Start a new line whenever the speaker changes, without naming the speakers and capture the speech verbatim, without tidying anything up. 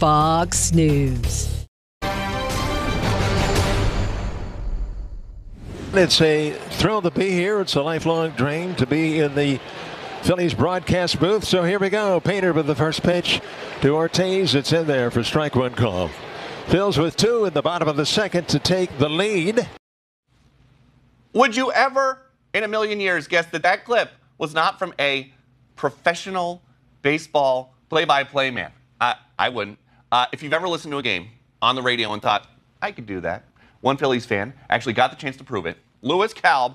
Fox News.
It's a thrill to be here. It's a lifelong dream to be in the Phillies broadcast booth. So here we go. Painter with the first pitch to Ortiz. It's in there for strike one call. Phils with two in the bottom of the second to take the lead.
Would you ever in a million years guess that that clip was not from a professional baseball play-by-play man? I, I wouldn't. Uh, if you've ever listened to a game on the radio and thought, I could do that, one Phillies fan actually got the chance to prove it. Lewis Kalb